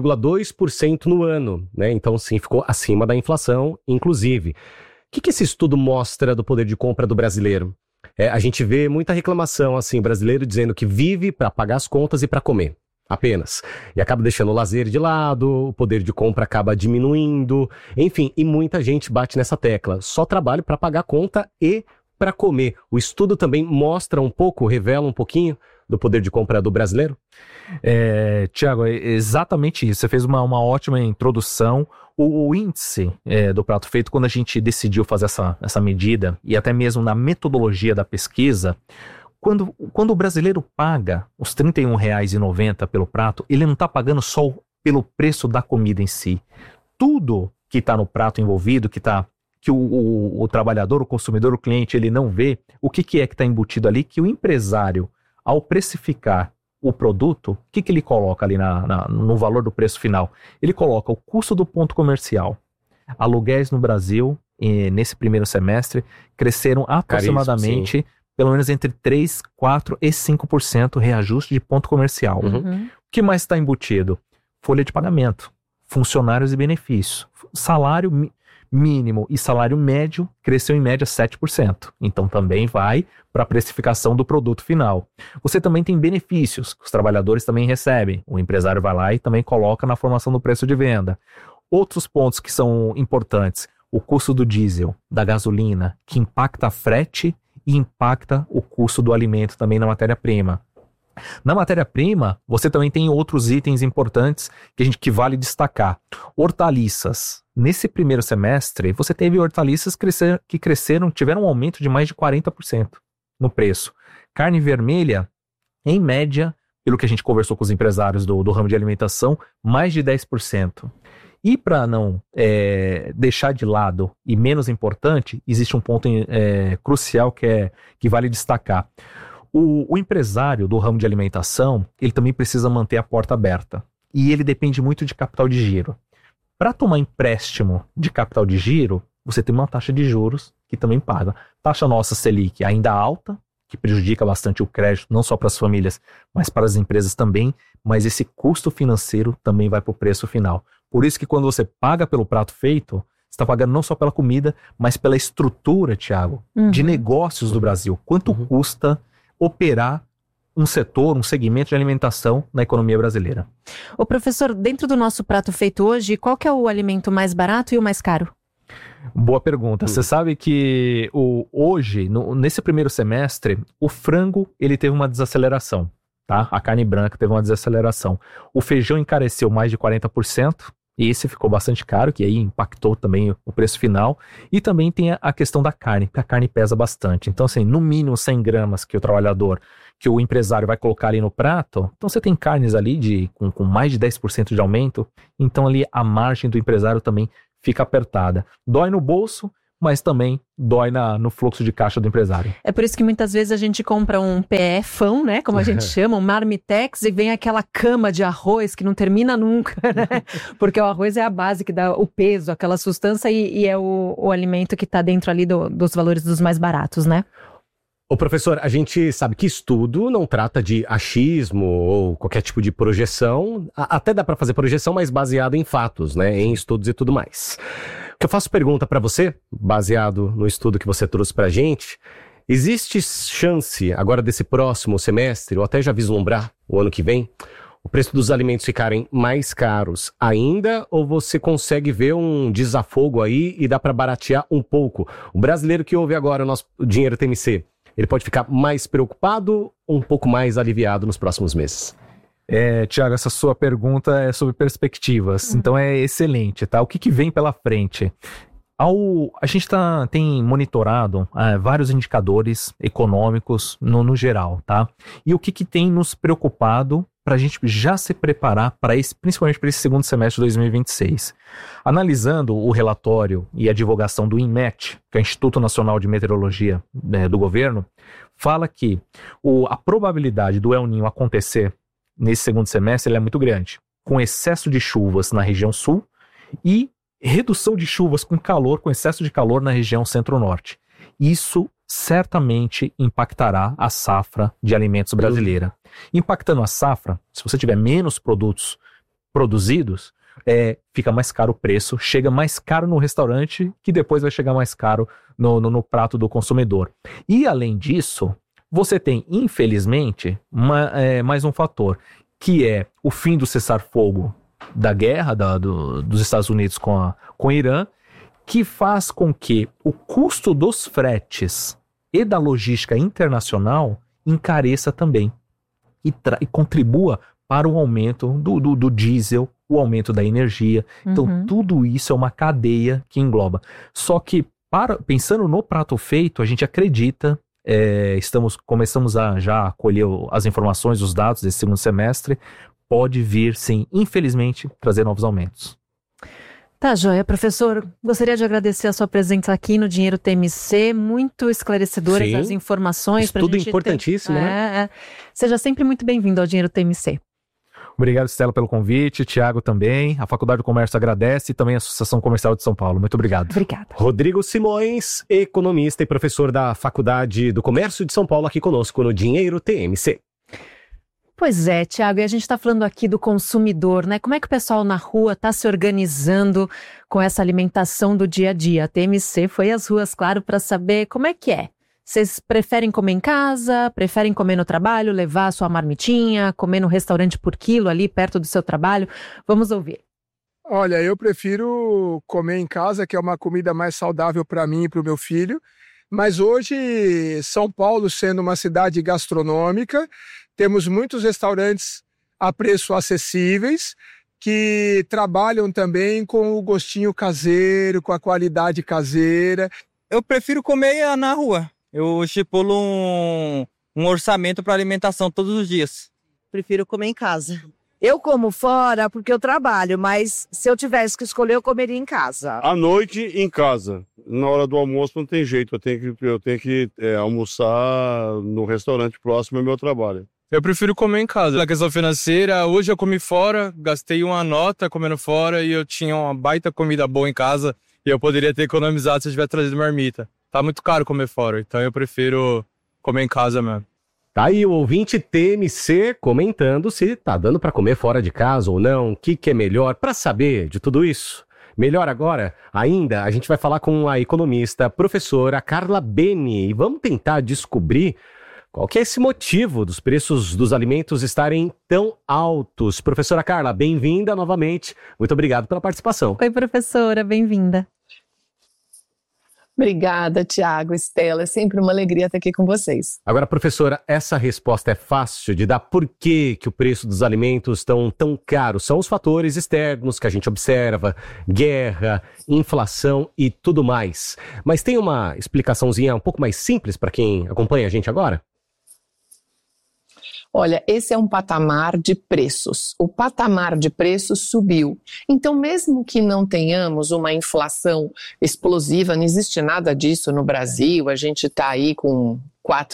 7,2% no ano, né? Então, sim, ficou acima da inflação, inclusive. O que esse estudo mostra do poder de compra do brasileiro? A gente vê muita reclamação, assim, brasileiro dizendo que vive para pagar as contas e para comer. Apenas. E acaba deixando o lazer de lado, o poder de compra acaba diminuindo, enfim, e muita gente bate nessa tecla. Só trabalho para pagar a conta e para comer. O estudo também mostra um pouco, revela um pouquinho do poder de compra do brasileiro? Tiago, é exatamente isso. Você fez uma ótima introdução. O índice do prato feito, quando a gente decidiu fazer essa medida, e até mesmo na metodologia da pesquisa, quando o brasileiro paga os R$ 31,90 pelo prato, ele não está pagando só pelo preço da comida em si. Tudo que está no prato envolvido, que o trabalhador, o consumidor, o cliente, ele não vê, o que é que está embutido ali, que o empresário, ao precificar o produto, o que ele coloca ali no valor do preço final? Ele coloca o custo do ponto comercial. Aluguéis no Brasil, nesse primeiro semestre, cresceram aproximadamente... pelo menos entre 3%, 4% e 5% reajuste de ponto comercial. O que mais está embutido? Folha de pagamento, funcionários e benefícios. Salário mínimo e salário médio cresceu em média 7%. Então também vai para a precificação do produto final. Você também tem benefícios que os trabalhadores também recebem. O empresário vai lá e também coloca na formação do preço de venda. Outros pontos que são importantes. O custo do diesel, da gasolina, que impacta frete e impacta o custo do alimento também na matéria-prima. Na matéria-prima, você também tem outros itens importantes que vale destacar. Hortaliças. Nesse primeiro semestre, você teve hortaliças que tiveram um aumento de mais de 40% no preço. Carne vermelha, em média, pelo que a gente conversou com os empresários do ramo de alimentação, mais de 10%. E para não deixar de lado e menos importante, existe um ponto crucial que vale destacar. O empresário do ramo de alimentação, ele também precisa manter a porta aberta. E ele depende muito de capital de giro. Para tomar empréstimo de capital de giro, você tem uma taxa de juros que também paga. Taxa nossa Selic ainda alta, que prejudica bastante o crédito, não só para as famílias, mas para as empresas também, mas esse custo financeiro também vai para o preço final. Por isso que quando você paga pelo prato feito, você está pagando não só pela comida, mas pela estrutura, Thiago, de negócios do Brasil. Quanto custa operar um setor, um segmento de alimentação na economia brasileira? Ô professor, dentro do nosso prato feito hoje, qual que é o alimento mais barato e o mais caro? Boa pergunta. Você sabe que hoje, nesse primeiro semestre, o frango ele teve uma desaceleração, tá? A carne branca teve uma desaceleração. O feijão encareceu mais de 40%, e esse ficou bastante caro, que aí impactou também o preço final. E também tem a questão da carne, porque a carne pesa bastante. Então, assim, no mínimo 100 gramas que o trabalhador, que o empresário vai colocar ali no prato, então você tem carnes ali com mais de 10% de aumento, então ali a margem do empresário também fica apertada. Dói no bolso, mas também dói no fluxo de caixa do empresário. É por isso que muitas vezes a gente compra um PE-fão, né, como a gente chama, um marmitex, e vem aquela cama de arroz que não termina nunca, né? Porque o arroz é a base que dá o peso, aquela sustância, e é o alimento que está dentro ali dos valores dos mais baratos, né? Ô professor, a gente sabe que estudo não trata de achismo ou qualquer tipo de projeção, até dá para fazer projeção, mas baseado em fatos, né, em estudos e tudo mais. Eu faço pergunta para você, baseado no estudo que você trouxe para a gente, existe chance agora desse próximo semestre, ou até já vislumbrar o ano que vem, o preço dos alimentos ficarem mais caros ainda, ou você consegue ver um desafogo aí e dá para baratear um pouco? O brasileiro que ouve agora o nosso Dinheiro TMC, ele pode ficar mais preocupado ou um pouco mais aliviado nos próximos meses? Thiago, essa sua pergunta é sobre perspectivas, então é excelente, tá? O que vem pela frente? A gente tem monitorado vários indicadores econômicos no geral, tá? E o que tem nos preocupado para a gente já se preparar para principalmente para esse segundo semestre de 2026. Analisando o relatório e a divulgação do INMET, que é o Instituto Nacional de Meteorologia do governo, fala que a probabilidade do El Niño acontecer nesse segundo semestre é muito grande, com excesso de chuvas na região sul e redução de chuvas com excesso de calor na região centro-norte. Isso certamente impactará a safra de alimentos brasileira. Impactando a safra, se você tiver menos produtos produzidos, fica mais caro o preço, chega mais caro no restaurante, que depois vai chegar mais caro no prato do consumidor. E além disso, você tem, infelizmente, mais um fator, que é o fim do cessar-fogo da guerra dos Estados Unidos com o Irã, que faz com que o custo dos fretes e da logística internacional encareça também e contribua para o aumento do diesel, o aumento da energia. Então, tudo isso é uma cadeia que engloba. Só que, pensando no prato feito, a gente acredita, começamos a já colher as informações, os dados desse segundo semestre, pode vir, sim, infelizmente, trazer novos aumentos. Tá, joia. Professor, gostaria de agradecer a sua presença aqui no Dinheiro TMC, muito esclarecedora das informações. Tudo importantíssimo, né? Seja sempre muito bem-vindo ao Dinheiro TMC. Obrigado, Stella, pelo convite, Thiago também, a Faculdade do Comércio agradece e também a Associação Comercial de São Paulo. Muito obrigado. Obrigada. Rodrigo Simões, economista e professor da Faculdade do Comércio de São Paulo, aqui conosco no Dinheiro TMC. Pois é, Thiago, e a gente está falando aqui do consumidor, né? Como é que o pessoal na rua está se organizando com essa alimentação do dia a dia? A TMC foi às ruas, claro, para saber como é que é. Vocês preferem comer em casa, preferem comer no trabalho, levar a sua marmitinha, comer no restaurante por quilo ali perto do seu trabalho? Vamos ouvir. Olha, eu prefiro comer em casa, que é uma comida mais saudável para mim e para o meu filho. Mas hoje, São Paulo sendo uma cidade gastronômica, temos muitos restaurantes a preço acessíveis que trabalham também com o gostinho caseiro, com a qualidade caseira. Eu prefiro comer na rua. Eu estipulo um orçamento para alimentação todos os dias. Prefiro comer em casa. Eu como fora porque eu trabalho, mas se eu tivesse que escolher, eu comeria em casa. À noite, em casa. Na hora do almoço não tem jeito, eu tenho que almoçar no restaurante próximo ao meu trabalho. Eu prefiro comer em casa. Na questão financeira, hoje eu comi fora, gastei uma nota comendo fora e eu tinha uma baita comida boa em casa e eu poderia ter economizado se eu tivesse trazido marmita. Tá muito caro comer fora, então eu prefiro comer em casa mesmo. Tá aí o ouvinte TMC comentando se tá dando para comer fora de casa ou não, o que é melhor. Para saber de tudo isso, melhor agora ainda, a gente vai falar com a economista, professora Carla Beni, e vamos tentar descobrir qual que é esse motivo dos preços dos alimentos estarem tão altos. Professora Carla, bem-vinda novamente. Muito obrigado pela participação. Oi, professora, bem-vinda. Obrigada, Tiago, Estela. É sempre uma alegria estar aqui com vocês. Agora, professora, essa resposta é fácil de dar. Por que o preço dos alimentos estão tão caros? São os fatores externos que a gente observa, guerra, inflação e tudo mais. Mas tem uma explicaçãozinha um pouco mais simples para quem acompanha a gente agora? Olha, esse é um patamar de preços. O patamar de preços subiu. Então, mesmo que não tenhamos uma inflação explosiva, não existe nada disso no Brasil, a gente está aí com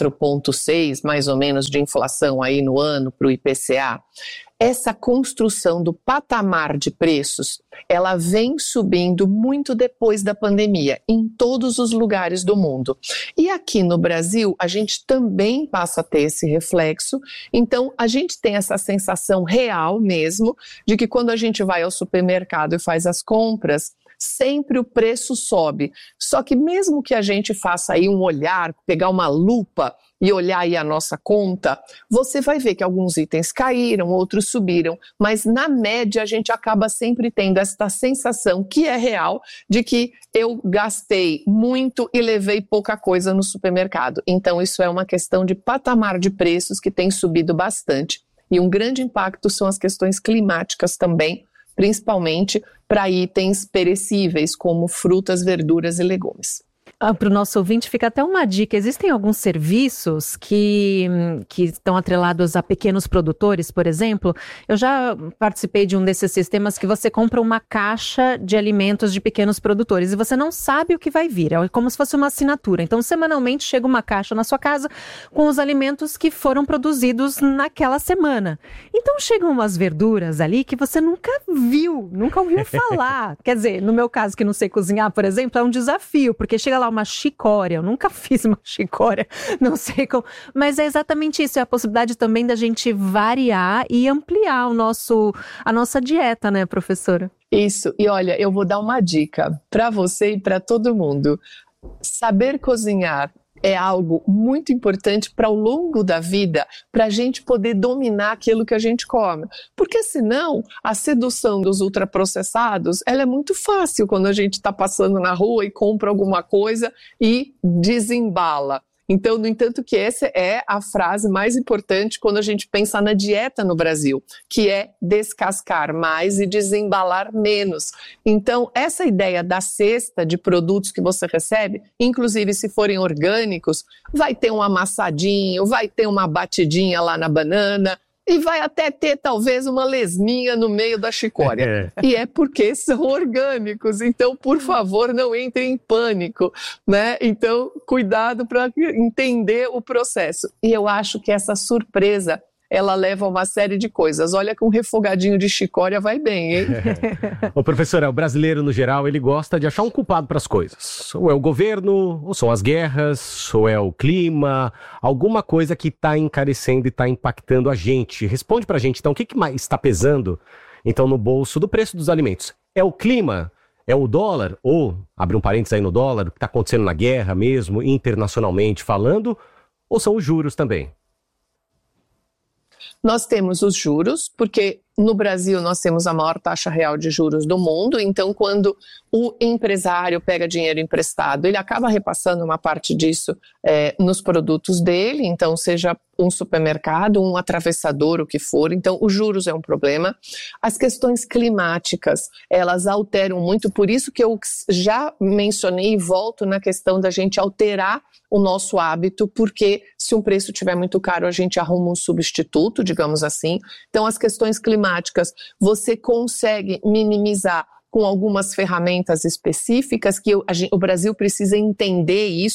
4,6 mais ou menos de inflação aí no ano para o IPCA. Essa construção do patamar de preços, ela vem subindo muito depois da pandemia, em todos os lugares do mundo. E aqui no Brasil, a gente também passa a ter esse reflexo. Então, a gente tem essa sensação real mesmo de que quando a gente vai ao supermercado e faz as compras, sempre o preço sobe. Só que mesmo que a gente faça aí um olhar, pegar uma lupa e olhar aí a nossa conta, você vai ver que alguns itens caíram, outros subiram, mas na média a gente acaba sempre tendo esta sensação que é real de que eu gastei muito e levei pouca coisa no supermercado. Então isso é uma questão de patamar de preços que tem subido bastante. E um grande impacto são as questões climáticas também, principalmente para itens perecíveis como frutas, verduras e legumes. Para o nosso ouvinte fica até uma dica, existem alguns serviços que estão atrelados a pequenos produtores, por exemplo. Eu já participei de um desses sistemas que você compra uma caixa de alimentos de pequenos produtores e você não sabe o que vai vir, é como se fosse uma assinatura. Então, semanalmente chega uma caixa na sua casa com os alimentos que foram produzidos naquela semana. Então, chegam umas verduras ali que você nunca viu, nunca ouviu falar. Quer dizer, no meu caso que não sei cozinhar, por exemplo, é um desafio, porque chega lá uma chicória, eu nunca fiz uma chicória, não sei como, mas é exatamente isso, é a possibilidade também da gente variar e ampliar a nossa dieta, né, professora? Isso, e olha, eu vou dar uma dica para você e para todo mundo. Saber cozinhar é algo muito importante para ao longo da vida, para a gente poder dominar aquilo que a gente come. Porque senão, a sedução dos ultraprocessados, ela é muito fácil quando a gente está passando na rua e compra alguma coisa e desembala. Então, no entanto, que essa é a frase mais importante quando a gente pensa na dieta no Brasil, que é descascar mais e desembalar menos. Então, essa ideia da cesta de produtos que você recebe, inclusive se forem orgânicos, vai ter um amassadinho, vai ter uma batidinha lá na banana, e vai até ter, talvez, uma lesminha no meio da chicória. E é porque são orgânicos. Então, por favor, não entre em pânico, né? Então, cuidado para entender o processo. E eu acho que essa surpresa, ela leva a uma série de coisas. Olha que um refogadinho de chicória vai bem, hein? Ô, professora, o brasileiro, no geral, ele gosta de achar um culpado para as coisas. Ou é o governo, ou são as guerras, ou é o clima, alguma coisa que está encarecendo e está impactando a gente. Responde para a gente, então, o que mais está pesando, então, no bolso do preço dos alimentos? É o clima? É o dólar? Ou, abre um parênteses aí no dólar, o que está acontecendo na guerra mesmo, internacionalmente falando? Ou são os juros também? Nós temos os juros, porque no Brasil nós temos a maior taxa real de juros do mundo, então quando o empresário pega dinheiro emprestado, ele acaba repassando uma parte disso nos produtos dele, então seja um supermercado, um atravessador, o que for, então os juros é um problema. As questões climáticas, elas alteram muito, por isso que eu já mencionei e volto na questão da gente alterar o nosso hábito, porque se um preço estiver muito caro, a gente arruma um substituto, digamos assim. Então as questões climáticas, você consegue minimizar com algumas ferramentas específicas que o Brasil precisa entender isso,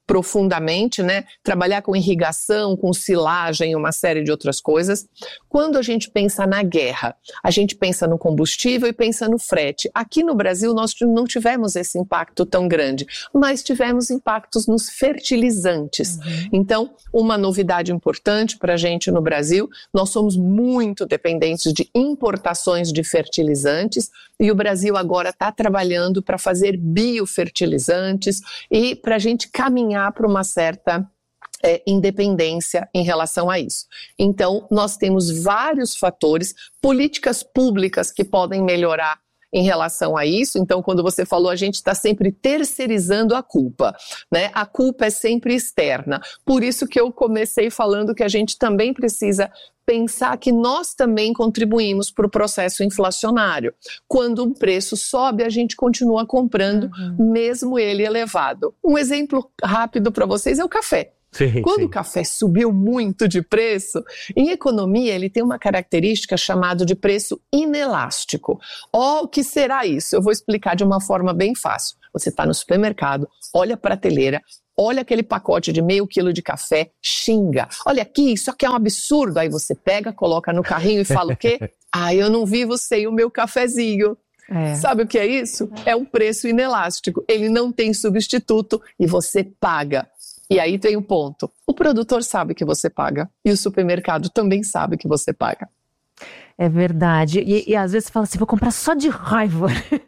profundamente, né? Trabalhar com irrigação, com silagem, uma série de outras coisas. Quando a gente pensa na guerra, a gente pensa no combustível e pensa no frete. Aqui no Brasil nós não tivemos esse impacto tão grande, mas tivemos impactos nos fertilizantes. Então, uma novidade importante para a gente no Brasil, nós somos muito dependentes de importações de fertilizantes e o Brasil agora está trabalhando para fazer biofertilizantes e para a gente caminhar para uma certa independência em relação a isso. Então, nós temos vários fatores, políticas públicas que podem melhorar em relação a isso. Então, quando você falou, a gente está sempre terceirizando a culpa, né? A culpa é sempre externa. Por isso que eu comecei falando que a gente também precisa pensar que nós também contribuímos para o processo inflacionário. Quando o preço sobe, a gente continua comprando, mesmo ele elevado. Um exemplo rápido para vocês é o café. Quando o café subiu muito de preço, em economia ele tem uma característica chamada de preço inelástico. O que será isso? Eu vou explicar de uma forma bem fácil. Você está no supermercado, olha a prateleira, olha aquele pacote de meio quilo de café, xinga. Olha aqui, isso aqui é um absurdo. Aí você pega, coloca no carrinho e fala o quê? Eu não vivo sem o meu cafezinho. Sabe o que é isso? É um preço inelástico. Ele não tem substituto e você paga. E aí tem um ponto. O produtor sabe que você paga e o supermercado também sabe que você paga. É verdade. E às vezes você fala assim, vou comprar só de raiva.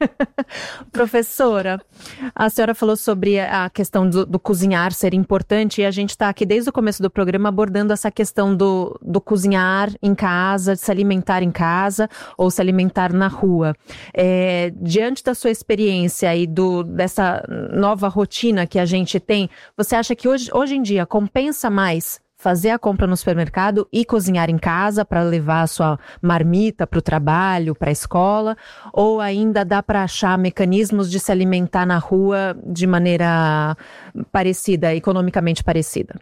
Professora, a senhora falou sobre a questão do cozinhar ser importante e a gente está aqui desde o começo do programa abordando essa questão do cozinhar em casa, de se alimentar em casa ou se alimentar na rua. Diante da sua experiência e dessa nova rotina que a gente tem, você acha que hoje em dia compensa mais fazer a compra no supermercado e cozinhar em casa para levar a sua marmita para o trabalho, para a escola, ou ainda dá para achar mecanismos de se alimentar na rua de maneira parecida, economicamente parecida?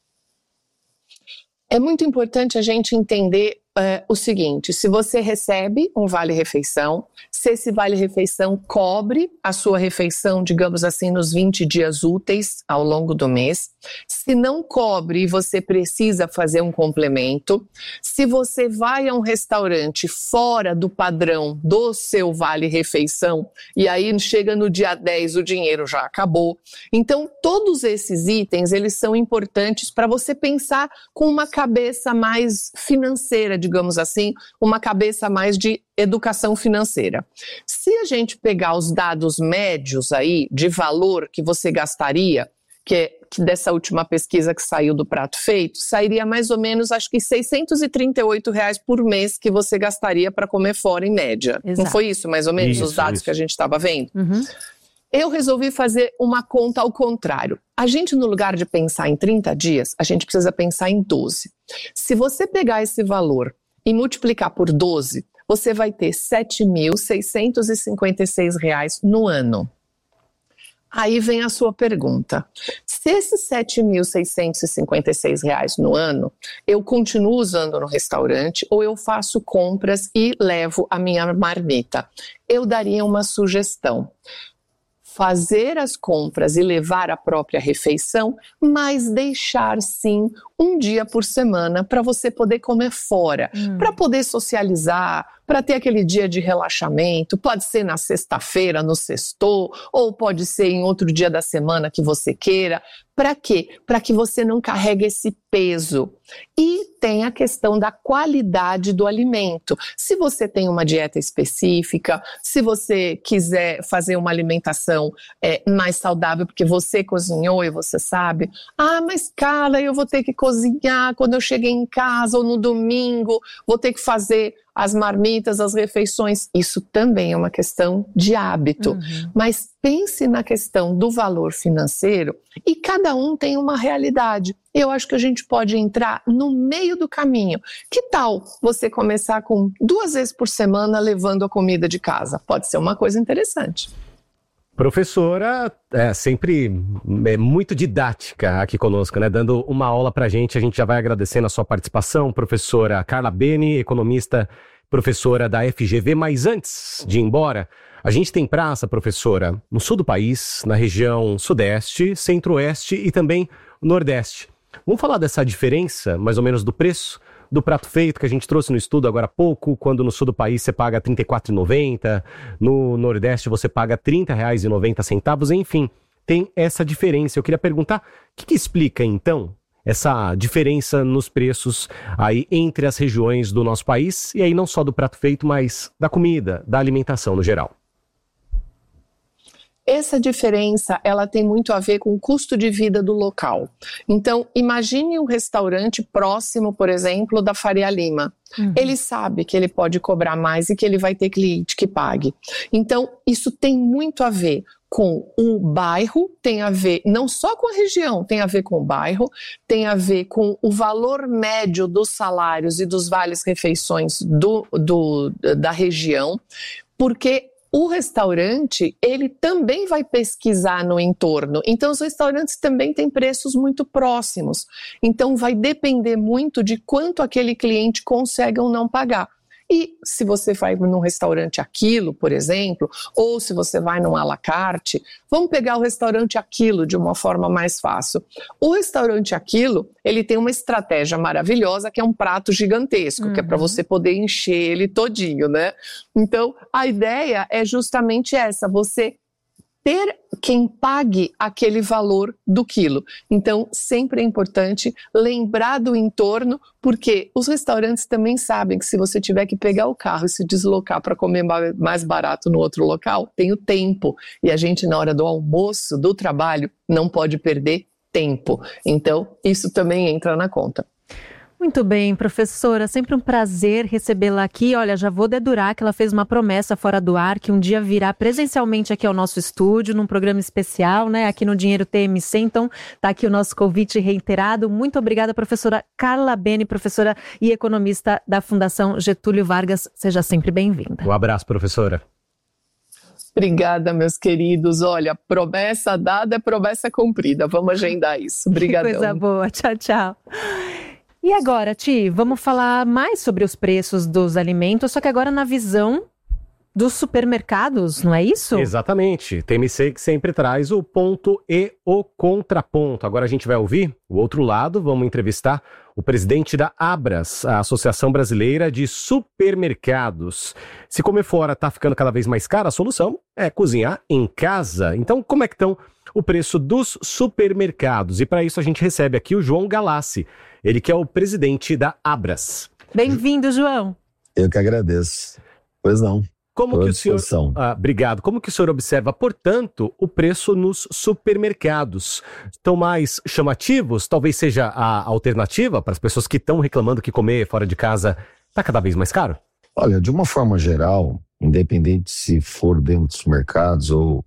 É muito importante a gente entender o seguinte, se você recebe um vale-refeição, se esse vale-refeição cobre a sua refeição, digamos assim, nos 20 dias úteis ao longo do mês, se não cobre e você precisa fazer um complemento, se você vai a um restaurante fora do padrão do seu vale-refeição e aí chega no dia 10 o dinheiro já acabou. Então, todos esses itens, eles são importantes para você pensar com uma cabeça mais financeira, digamos assim, uma cabeça mais de educação financeira. Se a gente pegar os dados médios aí de valor que você gastaria, que dessa última pesquisa que saiu do Prato Feito, sairia mais ou menos, acho que R$638 por mês que você gastaria para comer fora em média. Exato. Não foi isso, mais ou menos, os dados que a gente estava vendo? Eu resolvi fazer uma conta ao contrário. A gente, no lugar de pensar em 30 dias, a gente precisa pensar em 12. Se você pegar esse valor e multiplicar por 12, você vai ter R$7.656 no ano. Aí vem a sua pergunta. Se esses R$7.656 no ano, eu continuo usando no restaurante ou eu faço compras e levo a minha marmita? Eu daria uma sugestão. Fazer as compras e levar a própria refeição, mas deixar sim um dia por semana para você poder comer fora, para poder socializar, para ter aquele dia de relaxamento. Pode ser na sexta-feira, no sextou, ou pode ser em outro dia da semana que você queira. Para quê? Para que você não carregue esse peso. E tem a questão da qualidade do alimento. Se você tem uma dieta específica, se você quiser fazer uma alimentação mais saudável, porque você cozinhou e você sabe, mas Carla, eu vou ter que cozinhar quando eu cheguei em casa ou no domingo, vou ter que fazer as marmitas, as refeições. Isso também é uma questão de hábito. Mas pense na questão do valor financeiro e cada um tem uma realidade. Eu acho que a gente pode entrar no meio do caminho. Que tal você começar com 2 vezes por semana levando a comida de casa? Pode ser uma coisa interessante. Professora, sempre muito didática aqui conosco, né? Dando uma aula pra gente. A gente já vai agradecendo a sua participação, professora Carla Beni, economista professora da FGV. Mas antes de ir embora, a gente tem praça, professora, no sul do país, na região sudeste, centro-oeste e também nordeste. Vamos falar dessa diferença, mais ou menos, do preço do prato feito que a gente trouxe no estudo agora há pouco, quando no sul do país você paga R$ 34,90, no nordeste você paga R$ 30,90, enfim, tem essa diferença. Eu queria perguntar, o que explica então essa diferença nos preços aí entre as regiões do nosso país, e aí não só do prato feito, mas da comida, da alimentação no geral? Essa diferença, ela tem muito a ver com o custo de vida do local. Então, imagine um restaurante próximo, por exemplo, da Faria Lima. Ele sabe que ele pode cobrar mais e que ele vai ter cliente que pague. Então, isso tem muito a ver com o bairro, tem a ver não só com a região, tem a ver com o bairro, tem a ver com o valor médio dos salários e dos vales-refeições da região, porque o restaurante, ele também vai pesquisar no entorno. Então, os restaurantes também têm preços muito próximos. Então, vai depender muito de quanto aquele cliente consegue ou não pagar. E se você vai num restaurante Aquilo, por exemplo, ou se você vai num à la carte, vamos pegar o restaurante Aquilo de uma forma mais fácil. O restaurante Aquilo, ele tem uma estratégia maravilhosa que é um prato gigantesco, que é para você poder encher ele todinho, né? Então, a ideia é justamente essa, você ter quem pague aquele valor do quilo. Então, sempre é importante lembrar do entorno, porque os restaurantes também sabem que se você tiver que pegar o carro e se deslocar para comer mais barato no outro local, tem o tempo. E a gente, na hora do almoço, do trabalho, não pode perder tempo. Então, isso também entra na conta. Muito bem, professora, sempre um prazer recebê-la aqui. Olha, já vou dedurar que ela fez uma promessa fora do ar, que um dia virá presencialmente aqui ao nosso estúdio, num programa especial, né, aqui no Dinheiro TMC. Então, tá aqui o nosso convite reiterado. Muito obrigada, professora Carla Bene, professora e economista da Fundação Getúlio Vargas. Seja sempre bem-vinda. Um abraço, professora. Obrigada, meus queridos. Olha, promessa dada é promessa cumprida. Vamos agendar isso. Obrigadão. Que coisa boa. Tchau, tchau. E agora, Ti, vamos falar mais sobre os preços dos alimentos, só que agora na visão dos supermercados, não é isso? Exatamente. TMC que sempre traz o ponto e o contraponto. Agora a gente vai ouvir o outro lado, vamos entrevistar o presidente da Abras, a Associação Brasileira de Supermercados. Se comer fora está ficando cada vez mais caro, a solução é cozinhar em casa. Então, como é que estão o preço dos supermercados? E para isso a gente recebe aqui o João Galassi, ele que é o presidente da Abras. Bem-vindo, João. Eu que agradeço. Pois não. Como que o senhor, obrigado. Como que o senhor observa, portanto, o preço nos supermercados? Estão mais chamativos? Talvez seja a alternativa para as pessoas que estão reclamando que comer fora de casa está cada vez mais caro? Olha, de uma forma geral, independente se for dentro dos mercados ou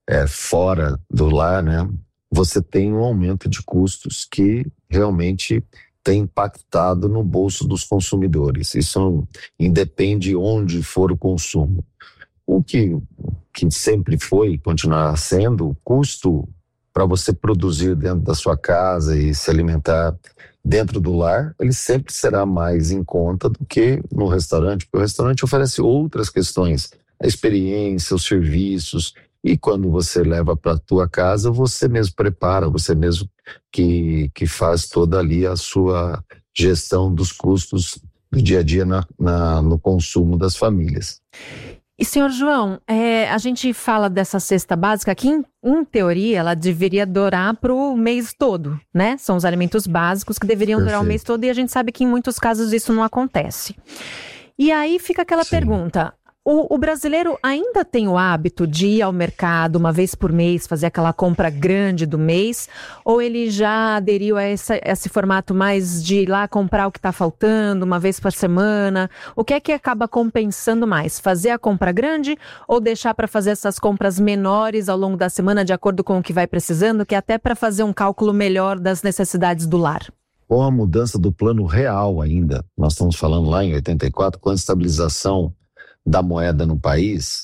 fora do lar, né? Você tem um aumento de custos que realmente tem impactado no bolso dos consumidores. Isso independe onde for o consumo. O que sempre foi e continuará sendo, o custo para você produzir dentro da sua casa e se alimentar dentro do lar, ele sempre será mais em conta do que no restaurante, porque o restaurante oferece outras questões, a experiência, os serviços. E quando você leva para a tua casa, você mesmo prepara, você mesmo que faz toda ali a sua gestão dos custos do dia a dia no consumo das famílias. E, senhor João, a gente fala dessa cesta básica que, em teoria, ela deveria durar para o mês todo, né? São os alimentos básicos que deveriam durar o mês todo e a gente sabe que em muitos casos isso não acontece. E aí fica aquela pergunta... O brasileiro ainda tem o hábito de ir ao mercado uma vez por mês, fazer aquela compra grande do mês, ou ele já aderiu a esse formato mais de ir lá comprar o que está faltando uma vez por semana? O que é que acaba compensando mais? Fazer a compra grande ou deixar para fazer essas compras menores ao longo da semana de acordo com o que vai precisando, que é até para fazer um cálculo melhor das necessidades do lar? Com a mudança do plano real ainda, nós estamos falando lá em 84, com a estabilização da moeda no país,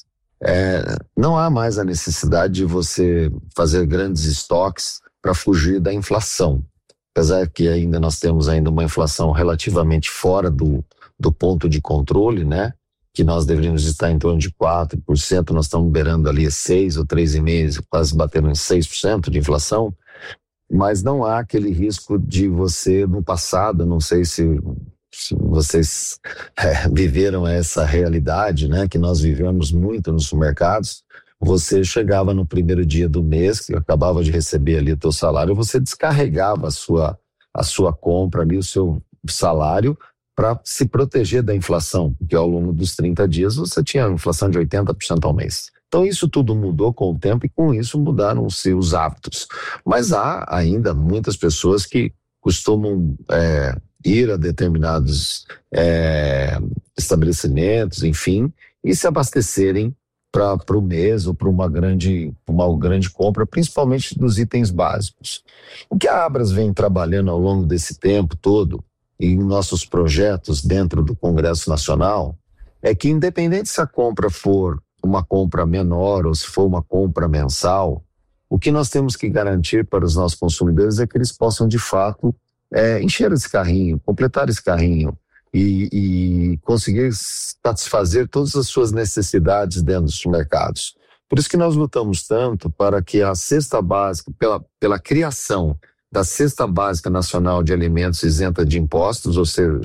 não há mais a necessidade de você fazer grandes estoques para fugir da inflação. Apesar que ainda nós temos ainda uma inflação relativamente fora do do ponto de controle, né? Que nós deveríamos estar em torno de 4%, nós estamos beirando ali 6% ou 3,5%, quase batendo em 6% de inflação, mas não há aquele risco de você, no passado, não sei se vocês viveram essa realidade, né, que nós vivemos muito nos supermercados. Você chegava no primeiro dia do mês, que acabava de receber ali o teu salário, você descarregava a sua compra ali, o seu salário, para se proteger da inflação, porque ao longo dos 30 dias você tinha inflação de 80% ao mês. Então isso tudo mudou com o tempo e com isso mudaram-se os hábitos. Mas há ainda muitas pessoas que costumam ir a determinados estabelecimentos, enfim, e se abastecerem para o mês ou para uma grande compra, principalmente dos itens básicos. O que a Abras vem trabalhando ao longo desse tempo todo, e em nossos projetos dentro do Congresso Nacional, é que independente se a compra for uma compra menor ou se for uma compra mensal, o que nós temos que garantir para os nossos consumidores é que eles possam de fato encher esse carrinho, completar esse carrinho e conseguir satisfazer todas as suas necessidades dentro dos supermercados. Por isso que nós lutamos tanto para que a cesta básica, pela criação da Cesta Básica Nacional de Alimentos isenta de impostos, ou seja,